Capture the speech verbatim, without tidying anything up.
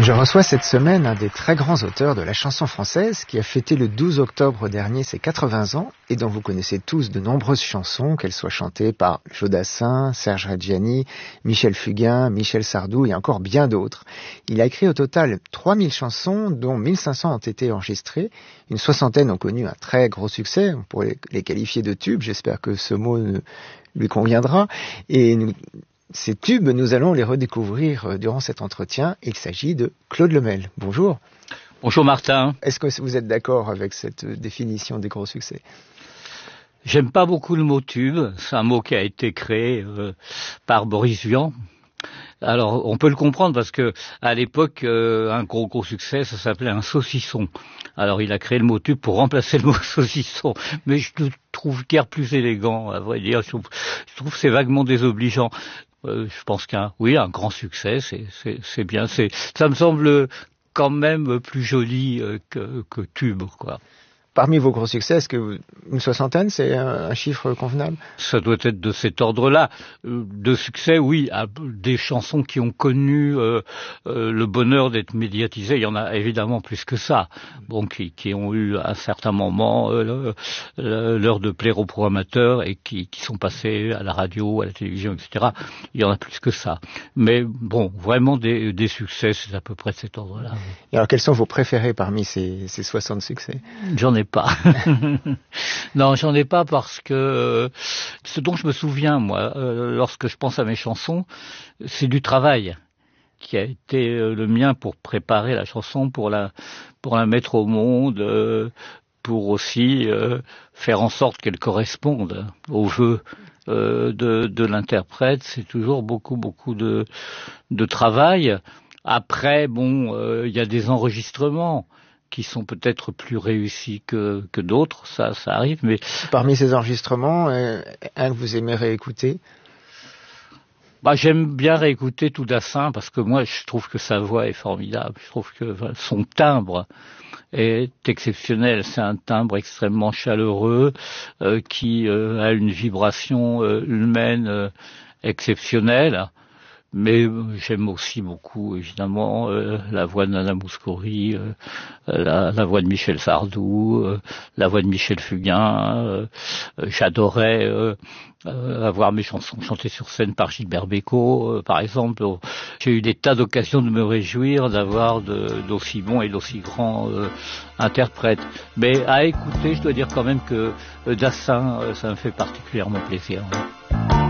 Je reçois cette semaine un des très grands auteurs de la chanson française qui a fêté le douze octobre dernier ses quatre-vingts ans et dont vous connaissez tous de nombreuses chansons, qu'elles soient chantées par Joe Dassin, Serge Reggiani, Michel Fugain, Michel Sardou et encore bien d'autres. Il a écrit au total trois mille chansons, dont mille cinq cents ont été enregistrées. Une soixantaine ont connu un très gros succès, on pourrait les qualifier de tubes, j'espère que ce mot lui conviendra. Et nous, Ces tubes, nous allons les redécouvrir durant cet entretien. Il s'agit de Claude Lemel. Bonjour. Bonjour Martin. Est-ce que vous êtes d'accord avec cette définition des gros succès ? J'aime pas beaucoup le mot tube. C'est un mot qui a été créé euh, par Boris Vian. Alors, on peut le comprendre parce que à l'époque, euh, un gros gros succès, ça s'appelait un saucisson. Alors, il a créé le mot tube pour remplacer le mot saucisson. Mais je le trouve guère plus élégant, à vrai dire. Je trouve, je trouve que c'est vaguement désobligeant. Euh, je pense qu'un, oui, un grand succès, c'est, c'est, c'est bien. C'est, ça me semble quand même plus joli euh, que, que tube, quoi. Parmi vos gros succès, est-ce que une soixantaine, c'est un, un chiffre convenable ? Ça doit être de cet ordre-là. Euh, de succès, oui, à des chansons qui ont connu euh, euh, le bonheur d'être médiatisées, il y en a évidemment plus que ça. Bon, qui, qui ont eu à un certain moment euh, l'heure de plaire aux programmateurs et qui, qui sont passés à la radio, à la télévision, et cetera. Il y en a plus que ça. Mais bon, vraiment des, des succès, c'est à peu près de cet ordre-là. Et alors, quels sont vos préférés parmi ces, ces soixante succès ? J'en ai pas. Non, j'en ai pas parce que euh, ce dont je me souviens, moi, euh, lorsque je pense à mes chansons, c'est du travail qui a été euh, le mien pour préparer la chanson, pour la pour la mettre au monde, euh, pour aussi euh, faire en sorte qu'elle corresponde au jeu euh, de, de l'interprète. C'est toujours beaucoup beaucoup de de travail. Après, bon, il euh, y a des enregistrements qui sont peut-être plus réussis que, que d'autres, ça, ça arrive, mais... Parmi ces enregistrements, euh, un que vous aimez réécouter ? Bah, j'aime bien réécouter tout Dassin, parce que moi, je trouve que sa voix est formidable. Je trouve que enfin, son timbre est exceptionnel. C'est un timbre extrêmement chaleureux, euh, qui euh, a une vibration euh, humaine euh, exceptionnelle. Mais j'aime aussi beaucoup, évidemment, euh, la voix de Nana Mouskouri, euh, la, la voix de Michel Sardou, euh, la voix de Michel Fugain. Euh, j'adorais euh, euh, avoir mes chansons chantées sur scène par Gilbert Bécaud, euh, par exemple. J'ai eu des tas d'occasions de me réjouir d'avoir de, d'aussi bons et d'aussi grands euh, interprètes. Mais à écouter, je dois dire quand même que euh, Dassin, euh, ça me fait particulièrement plaisir.